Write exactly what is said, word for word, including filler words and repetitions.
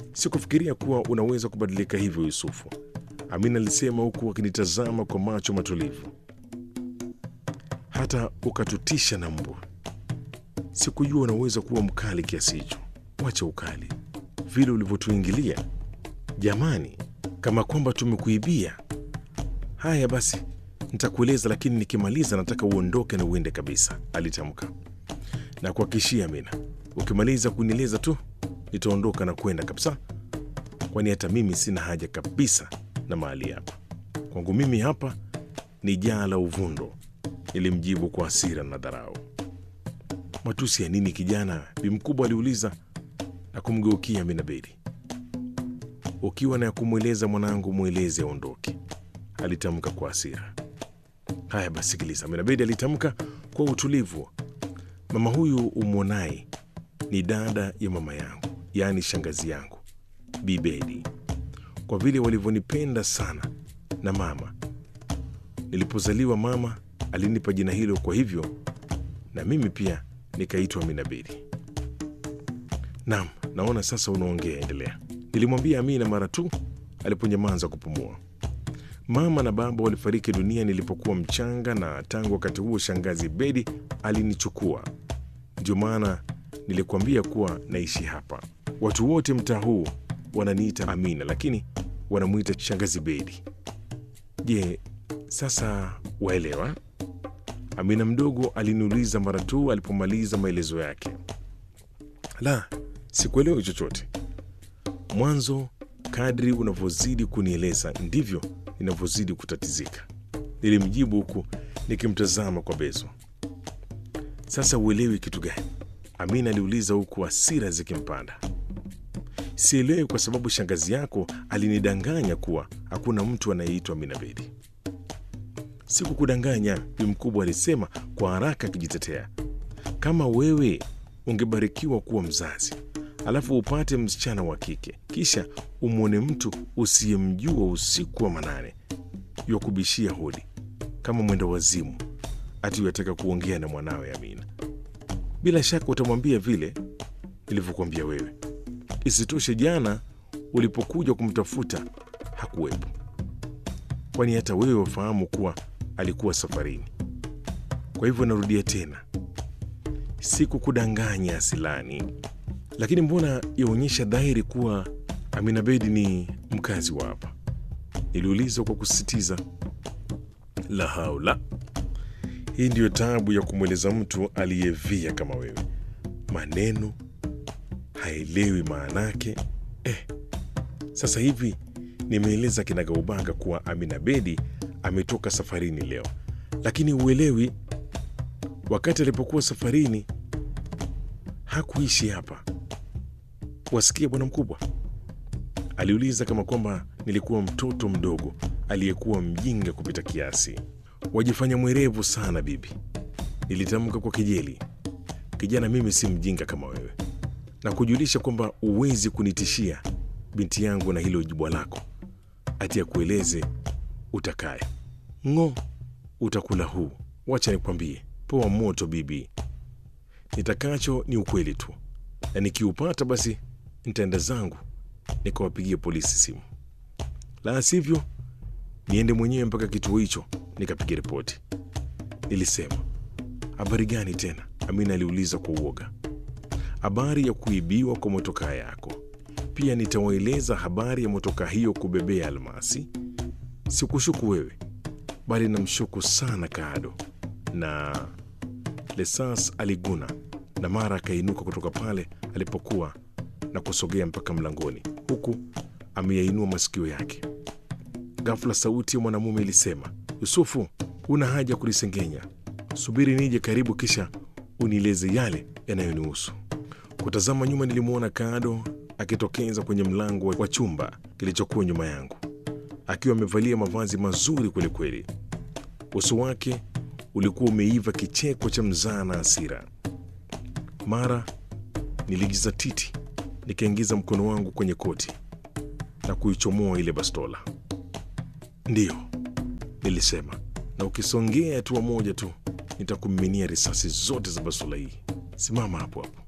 Sikufikiria kuwa unaweza kubadilika hivyo Yusufu, Amina alisema huku akinitazama kwa macho matulivu. Hata ukatutisha na mbwa. Sikujua unaweza kuwa mkali kiasi hicho. Wacha ukali. Vile ulivyotuingilia. Jamani, kama kwamba tumekuibia. Haya basi, nitakueleza lakini nikimaliza nataka uondoke na uende kabisa, alitamka. Na kuhakikishia Amina, ukimaliza kunieleza tu, nitaondoka na kwenda kabisa. Kwani hata mimi sina haja kabisa na mahali hapa. Kwangu mimi hapa ni jaa la uvundo, nilimjibu kwa hasira na dharau. Matusi ya nini kijana? Bi mkubwa aliuliza na kumgeukia Amina Bedi. Ukiwa na kumweleza mwanangu mweleze aondoke, alitamka kwa hasira. Haya basi sikiliza, Amina Bedi alitamka kwa utulivu. Mama huyu umwonai ni dada ya mama yangu, yaani shangazi yangu, Bi Bedi. Kwa vile walivyonipenda sana na mama, nilipozaliwa mama alinipa jina hilo, kwa hivyo na mimi pia nikaitwa Amina Bedi. Naam, naona sasa unaongea, endelea, nilimwambia Amina mara tu aliponyamaza kupumua. Mama na baba walifariki dunia nilipokuwa mchanga, na tangu wakati huo shangazi Bedi alinichukua. Ndio maana nilikwambia kuwa naishi hapa. Watu wote mtaa huu wananiita Amina, lakini wanamuita shangazi Bedi. Je, sasa waelewa? Amina mdogo aliniuliza mara tu alipomaliza maelezo yake. La, sikuelewi chochote. Mwanzo kadri unavyozidi kunieleza ndivyo ninavyozidi kutatizika, nilimjibu huku nikimtazama kwa bezo. Sasa uelewi kitu gani? Amina aliuliza huku hasira zikimpanda. Sielewi kwa sababu shangazi yako alinidanganya kuwa hakuna mtu anayeitwa Amina Bedi. Sikukudanganya, Bi mkubwa alisema kwa haraka akijitetea. Kama wewe ungebarikiwa kuwa mzazi, alafu upate msichana wa kike, kisha umwone mtu usiyemjua usiku wa manane yakubishia hodi kama mwenda wazimu, ati yataka kuongea na mwanawe Amina, bila shaka utamwambia vile nilivyokuambia wewe. Isitoshe, jana ulipokuja kumtafuta hakuwepo, kwani hata wewe wafahamu kuwa alikuwa safarini. Kwa hivyo narudia tena, sikukudanganya Asilani. Lakini mbona yaonyesha dhahiri kuwa Amina Bedi ni mkazi wa hapa? Niliuliza kwa kusisitiza. La haula, hii ndiyo taabu ya kumweleza mtu aliyevia kama wewe. Maneno haelewi maanake. Eh, sasa hivi nimeeleza kinagaubaga kuwa Amina Bedi ametoka safarini leo, lakini uelewi, wakati alipokuwa safarini hakuishi hapa. Wasikia bwana mkubwa? Aliuliza kama kwamba nilikuwa mtoto mdogo aliyekuwa mjinga kupita kiasi. Wajifanya mwerevu sana bibi, nilitamka kwa kejeli. Kijana, mimi si mjinga kama wewe, na kujulisha kwamba uwezi kunitishia binti yangu na hilo jibwa lako ati ya kueleze utakaye. Ngo, utakula huu. Wacha nikwambie, poa moto bibi. Nitakacho ni ukweli tu, na nikiupata basi nitaenda zangu nikawapigia polisi simu, la sivyo niende mwenyewe mpaka kituo hicho nikapiga ripoti, nilisema. Habari gani tena? Amina aliuliza kwa uoga. Habari ya kuibiwa kwa motokaa yako. Pia nitawaeleza habari ya motokaa hiyo kubebea almasi. Sikushuku wewe, bali namshuku sana Kado. Na Lesas aliguna na mara akainuka kutoka pale alipokuwa na kusogea mpaka mlangoni, huku ameyainua masikio yake. Ghafla sauti ya mwanamume ilisema, Yusufu, una haja kulisengenya. Subiri nije karibu kisha unieleze yale yanayonihusu. Kutazama nyuma, nilimwona Kado akitokeza kwenye mlango wa chumba kilichokuwa nyuma yangu, akiwa amevalia mavazi mazuri kweli kweli. Uso wake ulikuwa umeiva kicheko cha mzaa na hasira. Mara nilijizatiti, nikaingiza mkono wangu kwenye koti na kuichomoa ile bastola. Ndiyo, nilisema, na ukisongea hatua moja tu nitakumiminia risasi zote za bastola hii. Simama hapo hapo.